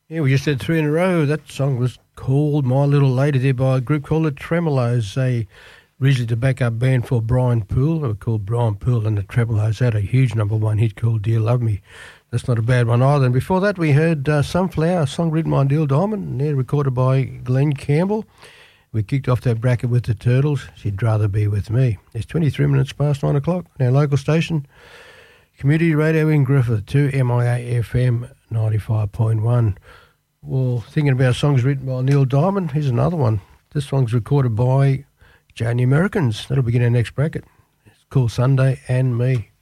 Yeah, we just did three in a row. That song was called My Little Lady there by a group called the Tremolos. They originally the backup band for Brian Poole. They were called Brian Poole and the Tremolos. They had a huge #1 hit called Dear Love Me. That's not a bad one either. And before that we heard Sunflower, a song written by Neil Diamond, and they're recorded by Glenn Campbell. We kicked off that bracket with the Turtles, She'd Rather Be With Me. It's 23 minutes past 9 o'clock on our local station, Community Radio in Griffith, 2MIA FM 95.1. Well, thinking about songs written by Neil Diamond, here's another one. This song's recorded by Jay and the Americans. That'll begin our next bracket. It's called Sunday and Me.